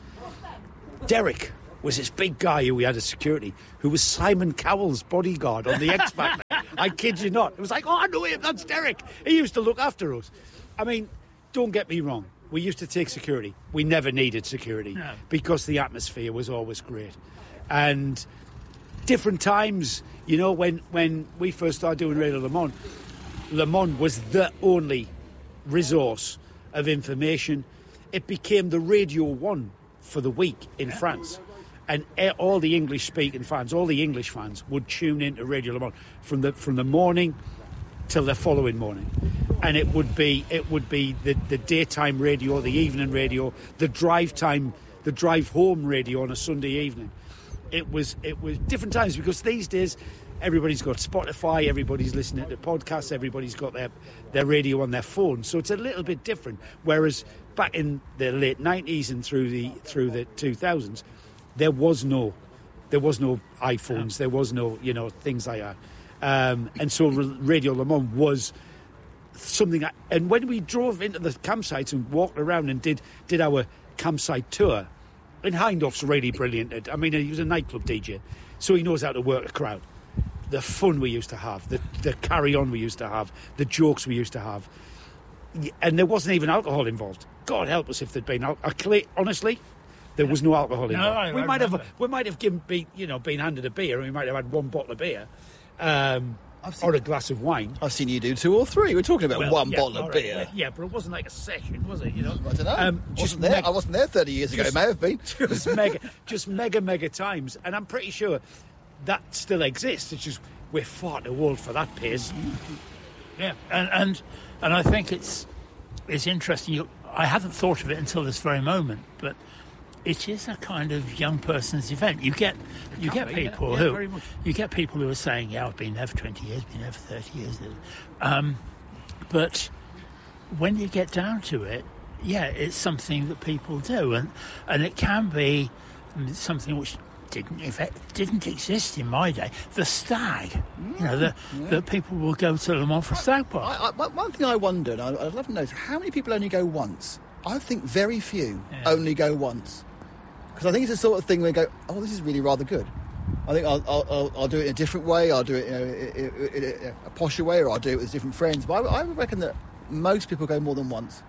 Derek was this big guy who we had as security, who was Simon Cowell's bodyguard on the X Factor. I kid you not. It was like, oh, I know him, that's Derek. He used to look after us. I mean, don't get me wrong. We used to take security. We never needed security no. because the atmosphere was always great. And different times, you know, when, when we first started doing Radio Le Mans, Le Mans was the only resource of information. It became the Radio One for the week in yeah. France. And all the English-speaking fans, all the English fans, would tune into Radio Le Mans from the from the morning till the following morning, and it would be it would be the, the daytime radio, the evening radio, the drive time, the drive home radio on a Sunday evening. It was it was different times because these days everybody's got Spotify, everybody's listening to podcasts, everybody's got their their radio on their phone, so it's a little bit different. Whereas back in the late nineties and through the through the two thousands. There was no, there was no iPhones. There was no, you know, things like that. Um, and so Radio Le Mans was something. That, and when we drove into the campsites and walked around and did did our campsite tour, and Hindhoff's really brilliant. I mean, he was a nightclub D J, so he knows how to work a crowd. The fun we used to have, the the carry on we used to have, the jokes we used to have, and there wasn't even alcohol involved. God help us if there'd been alcohol. Honestly. There was no alcohol involved. No, I, we I might remember. have, we might have given, been, you know, been handed a beer, and we might have had one bottle of beer, um, or a glass of wine. I've seen you do two or three. We're talking about well, one yeah, bottle of right, beer. Yeah, but it wasn't like a session, was it? You know, I don't know. Um, just wasn't there. meg- I wasn't there thirty years ago. Just, it may have been. just mega, just mega, mega times, and I'm pretty sure that still exists. It's just we're far too old for that pace. Yeah, and and and I think it's it's interesting. You, I hadn't thought of it until this very moment, but. It is a kind of young person's event. You get, you get people yeah, yeah, who, you get people who are saying, "Yeah, I've been there for twenty years, been there for thirty years." Um, but when you get down to it, yeah, it's something that people do, and and it can be something which didn't effect, didn't exist in my day. The stag, mm, you know, the yeah. that people will go to Le Mans for stag party. I, I, one thing I wondered, I, I'd love to know, how many people only go once? I think very few yeah. only go once. Because I think it's the sort of thing where you go, oh, this is really rather good. I think I'll, I'll, I'll do it in a different way. I'll do it, you know, in, in, in a posher way, or I'll do it with different friends. But I, I reckon that most people go more than once.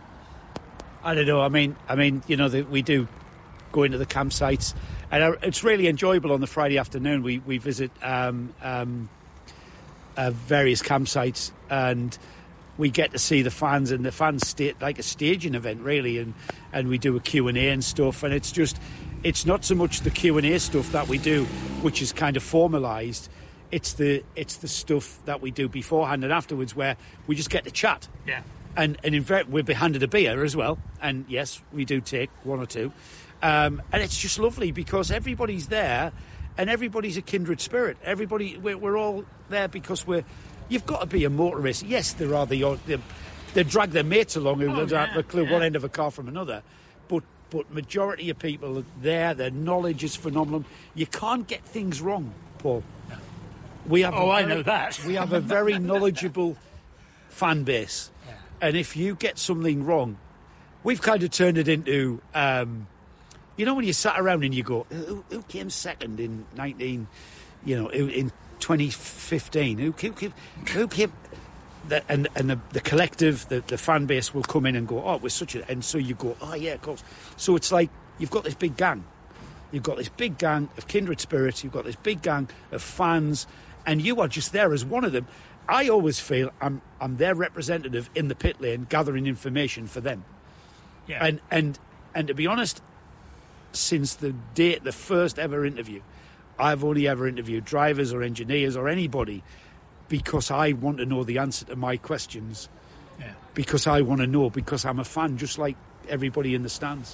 I don't know. I mean, I mean, you know, the, we do go into the campsites, and it's really enjoyable on the Friday afternoon. We we visit um, um, uh, various campsites, and we get to see the fans, and the fans stay like a staging event, really, and, and we do a Q and A and stuff, and it's just, it's not so much the Q and A stuff that we do, which is kind of formalised, it's the it's the stuff that we do beforehand and afterwards, where we just get to chat. Yeah. And, and in fact, we'll be handed a beer as well, and yes, we do take one or two, um, and it's just lovely because everybody's there, and everybody's a kindred spirit. Everybody, we're, we're all there because we're, you've got to be a motorist. Yes, there are the they, they drag their mates along who oh, don't yeah, have a clue yeah. one end of a car from another, but but majority of people are there. Their knowledge is phenomenal. You can't get things wrong, Paul. No. We have. Oh, very, I know that. We have a very knowledgeable fan base, yeah. and if you get something wrong, we've kind of turned it into. Um, you know, when you sat around and you go, who, who came second in nineteen, you know, in twenty fifteen? Who who who, who came? The, and and the, the collective, the, the fan base will come in and go, oh, it was such a... And so you go, oh, yeah, of course. So it's like you've got this big gang. You've got this big gang of kindred spirits. You've got this big gang of fans. And you are just there as one of them. I always feel I'm I'm their representative in the pit lane, gathering information for them. Yeah. And, and, and to be honest, since the day, the first ever interview, I've only ever interviewed drivers or engineers or anybody because I want to know the answer to my questions. Yeah. Because I want to know, because I'm a fan, just like everybody in the stands.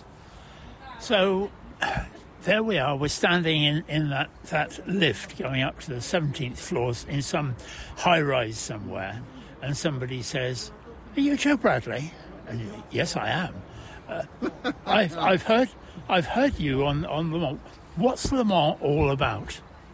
So there we are. We're standing in, in that, that lift going up to the seventeenth floors in some high-rise somewhere, and somebody says, "Are you Joe Bradley?" And you, yes, I am. Uh, I've, I've heard I've heard you on, on Le Mans. What's Le Mans all about?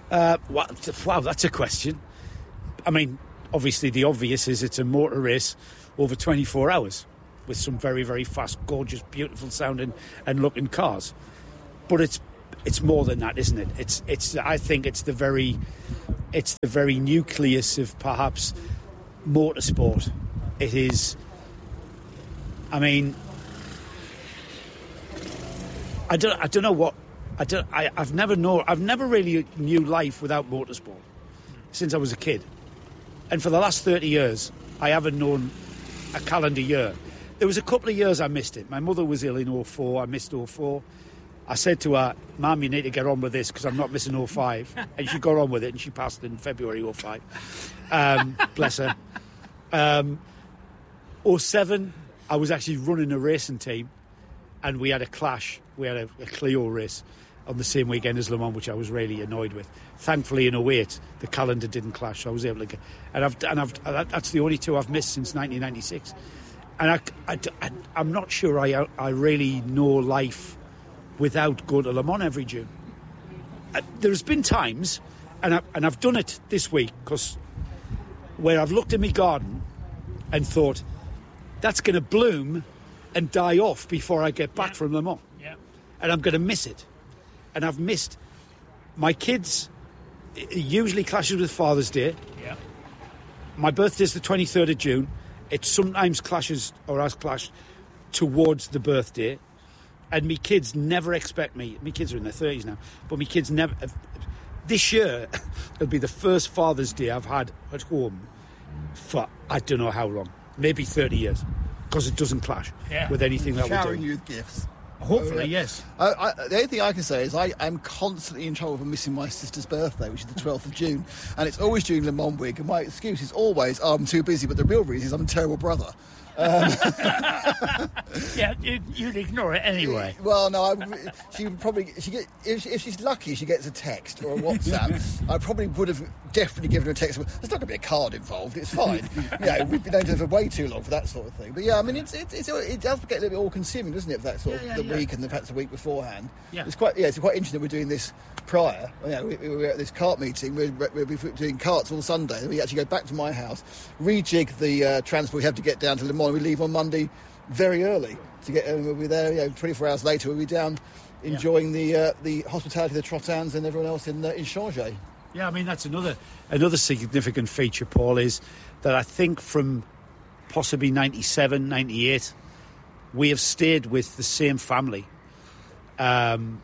Uh, wow, that's a question. I mean, obviously the obvious is it's a motor race over twenty-four hours with some very, very fast, gorgeous, beautiful sounding and looking cars. But it's it's more than that, isn't it? It's it's. I think it's the very it's the very nucleus of perhaps motorsport. It is. I mean, I don't I don't know what. I don't, I, I've never know. I've never really knew life without motorsport since I was a kid, and for the last thirty years, I haven't known a calendar year. There was a couple of years I missed it. My mother was ill in oh four. I missed oh four. I said to her, "Mum, you need to get on with this because I'm not missing oh five." And she got on with it, and she passed in February oh five. Um, bless her. Um, oh seven, I was actually running a racing team, and we had a clash. We had a, a Clio race on the same weekend as Le Mans, which I was really annoyed with. Thankfully, in oh eight, the calendar didn't clash, so I was able to get... And, I've, and I've, that's the only two I've missed since nineteen ninety-six. And I, I, I, I'm not sure I, I really know life without going to Le Mans every June. Uh, there's been times, and, I, and I've done it this week, because where I've looked in my garden and thought, that's going to bloom and die off before I get back yeah. from Le Mans. Yeah. And I'm going to miss it. And I've missed my kids. It usually clashes with Father's Day. Yeah. My birthday's the twenty-third of June. It sometimes clashes or has clashed towards the birthday. And me kids never expect me. My kids are in their thirties now, but my kids never. This year, it'll be the first Father's Day I've had at home for I don't know how long, maybe thirty years, because it doesn't clash yeah. with anything that we're Showering doing. you with gifts. Hopefully, oh, yeah. yes. I, I, the only thing I can say is I, I'm constantly in trouble for missing my sister's birthday, which is the twelfth of June, and it's always during Le Mans week, and my excuse is always, oh, I'm too busy, but the real reason is I'm a terrible brother. Um, yeah, you, you'd ignore it anyway. Well, no, I, she would probably. She get if, she, if she's lucky, she gets a text or a WhatsApp. I probably would have definitely given her a text. There's not going to be a card involved. It's fine. Yeah, we've been known to have way too long for that sort of thing. But yeah, I mean, it's, it's, it's it does get a little bit all-consuming, doesn't it? For that sort of yeah, yeah, the yeah. week and perhaps the week beforehand. Yeah, it's quite. Yeah, it's quite interesting that we're doing this prior. Yeah, we, we were at this kart meeting. We're, we're doing karts all Sunday. We actually go back to my house, rejig the uh, transport we have to get down to Le Mans. We leave on Monday very early to get. Um, we'll be there. You know, twenty-four hours later, we'll be down enjoying yeah. the uh, the hospitality of the Trottins and everyone else in uh, in Changé. Yeah, I mean that's another another significant feature, Paul, is that I think from possibly ninety-seven, ninety-eight, we have stayed with the same family. Um,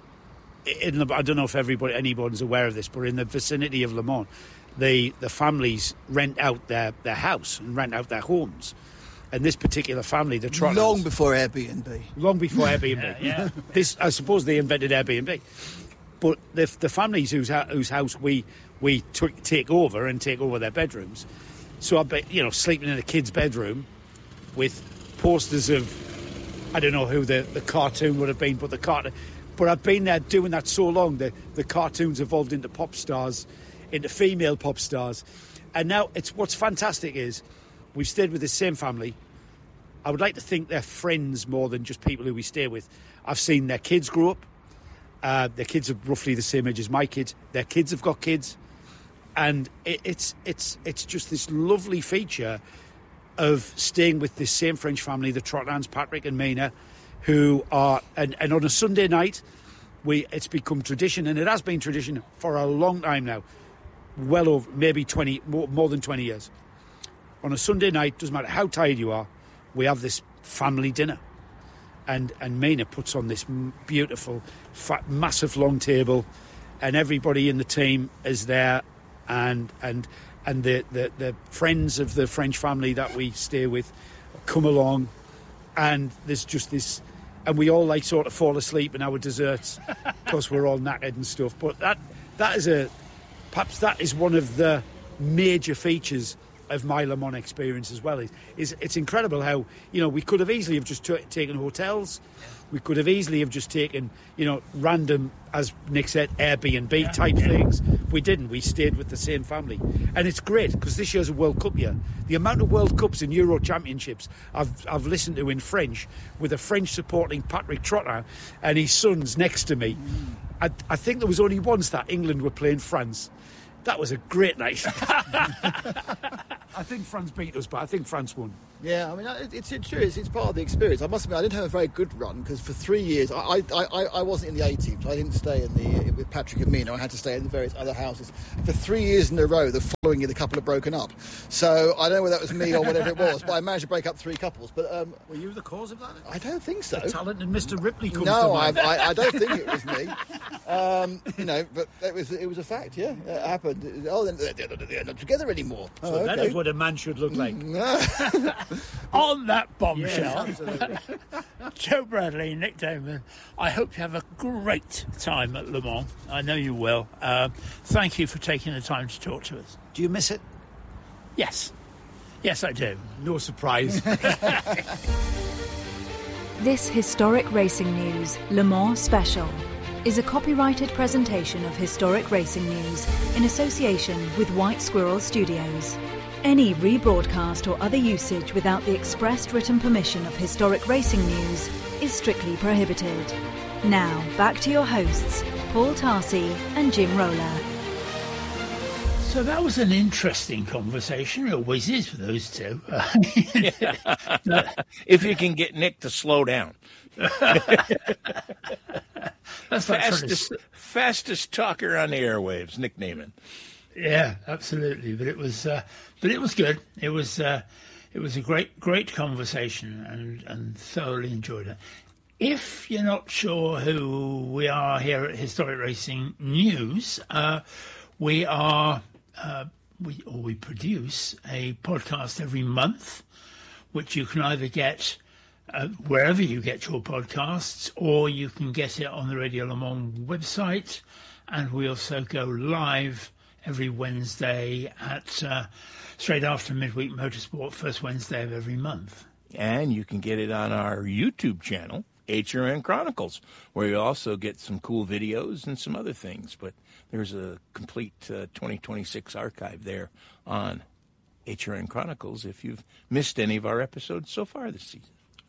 in the, I don't know if everybody, anybody's aware of this, but in the vicinity of Le Mans, the the families rent out their, their house and rent out their homes. And this particular family, the Trottins... Long before Airbnb. Long before Airbnb. yeah, yeah. This, I suppose they invented Airbnb. But the, the families whose, whose house we we took, take over and take over their bedrooms. So I bet, you know, sleeping in a kid's bedroom with posters of, I don't know who the, the cartoon would have been, but the cartoon... But I've been there doing that so long, the, the cartoons evolved into pop stars, into female pop stars. And now it's what's fantastic is we've stayed with the same family. I would like to think they're friends more than just people who we stay with. I've seen their kids grow up. Uh, their kids are roughly the same age as my kids. Their kids have got kids. And it, it's it's it's just this lovely feature of staying with this same French family, the Trottins, Patrick and Mina, who are... And, and on a Sunday night, we it's become tradition, and it has been tradition for a long time now. Well over, maybe twenty, more, more than twenty years. On a Sunday night, doesn't matter how tired you are, we have this family dinner. And and Mina puts on this beautiful, fat, massive long table, and everybody in the team is there, and and and the, the, the friends of the French family that we stay with come along, and there's just this, and we all like sort of fall asleep in our desserts because we're all knackered and stuff. But that that is a, perhaps that is one of the major features of my Le Mans experience as well. Is, is it's incredible how, you know, we could have easily have just t- taken hotels. We could have easily have just taken, you know, random, as Nick said, Airbnb yeah. type things. We didn't. We stayed with the same family. And it's great because this year's a World Cup year. The amount of World Cups and Euro Championships I've I've listened to in French with a French supporting Patrick Trottin and his sons next to me. I, I think there was only once that England were playing France. That was a great night. I think France beat us, but I think France won. Yeah, I mean, it's, it's true. It's, it's part of the experience. I must admit, I didn't have a very good run because for three years, I, I, I, I wasn't in the A team. So I didn't stay in the with Patrick and Mina. I had to stay in the various other houses. For three years in a row, the following year, the couple had broken up. So I don't know whether that was me or whatever it was, but I managed to break up three couples. But um, were you the cause of that? I don't think so. The talented Mister Ripley comes no, to mind. I, I, I don't think it was me. Um, you know, but it was it was a fact. Yeah, it happened. Oh, they're, they're not together anymore. So oh, okay. That is what a man should look like. On that bombshell, yes, Joe Bradley, Nick Damon, I hope you have a great time at Le Mans. I know you will. Uh, thank you for taking the time to talk to us. Do you miss it? Yes. Yes, I do. No surprise. This historic racing news, Le Mans Special, is a copyrighted presentation of Historic Racing News in association with White Squirrel Studios. Any rebroadcast or other usage without the expressed written permission of Historic Racing News is strictly prohibited. Now, back to your hosts, Paul Tarsi and Jim Roller. So that was an interesting conversation. It always is for those two. If you can get Nick to slow down. That's fastest, to... fastest talker on the airwaves, Nick Damon. Yeah, absolutely. But it was, uh, but it was good. It was, uh, it was a great, great conversation, and, and thoroughly enjoyed it. If you're not sure who we are here at Historic Racing News, uh, we are, uh, we or we produce a podcast every month, which you can either get uh, wherever you get your podcasts, or you can get it on the Radio Le Mans website, and we also go live every Wednesday at uh, straight after Midweek Motorsport, first Wednesday of every month. And you can get it on our YouTube channel, H R N Chronicles, where you also get some cool videos and some other things. But there's a complete uh, twenty twenty-six archive there on H R N Chronicles if you've missed any of our episodes so far this season.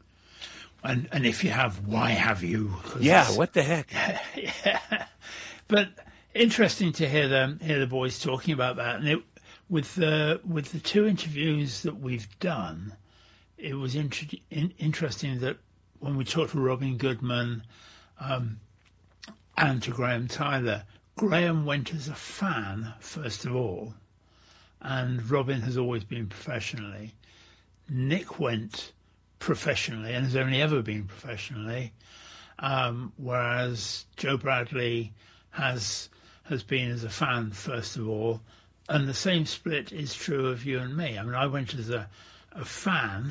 And and if you have, why have you? Yeah, what the heck? Yeah. But interesting to hear them hear the boys talking about that, and it, with the with the two interviews that we've done, it was inter- in, interesting that when we talked to Robin Goodman um, and to Graham Tyler, Graham went as a fan first of all, and Robin has always been professionally. Nick went professionally and has only ever been professionally, um, whereas Joe Bradley has. has been as a fan, first of all, and the same split is true of you and me. I mean, I went as a, a fan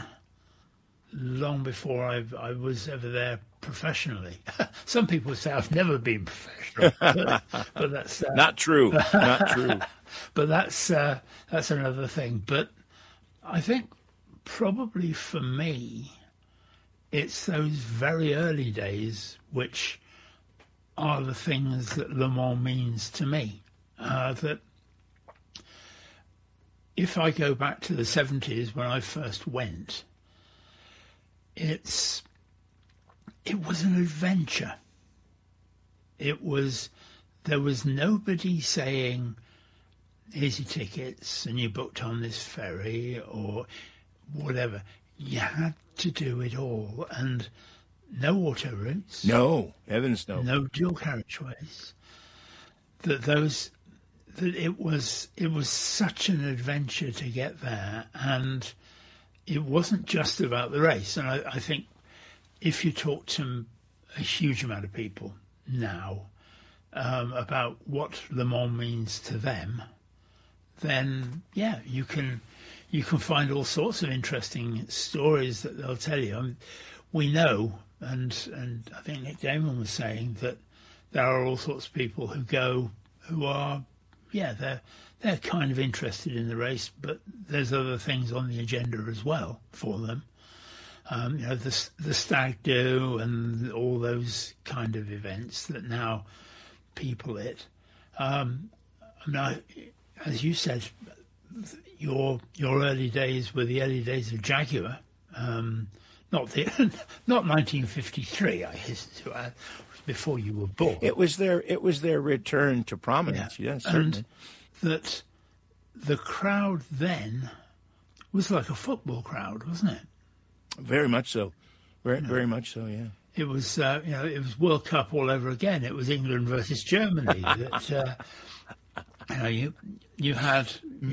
long before I, I was ever there professionally. Some people say I've never been professional, but, but that's... Uh, Not true, not true. But that's, uh, that's another thing. But I think probably for me, it's those very early days which are the things that Le Mans means to me. Uh, that if I go back to the seventies when I first went, it's it was an adventure. It was there was nobody saying, "Here's your tickets and you booked on this ferry," or whatever. You had to do it all, and no auto routes. No, heavens no. No dual carriageways. That those, that it was, it was such an adventure to get there, and it wasn't just about the race. And I, I think if you talk to a huge amount of people now um, about what Le Mans means to them, then yeah, you can you can find all sorts of interesting stories that they'll tell you. I mean, we know. And and I think Nick Damon was saying that there are all sorts of people who go who are, yeah, they're they're kind of interested in the race, but there's other things on the agenda as well for them. Um, you know, the the stag do and all those kind of events that now people it. Um, I mean, I, as you said, your your early days were the early days of Jaguar. Um, not the, not nineteen fifty-three. I hasten to add, before you were born. It was their it was their return to prominence. Yeah. Yes, certainly. And that the crowd then was like a football crowd, wasn't it? Very much so. Very, You know, very much so. Yeah. It was, uh, you know, it was World Cup all over again. It was England versus Germany. that uh, you know, you you had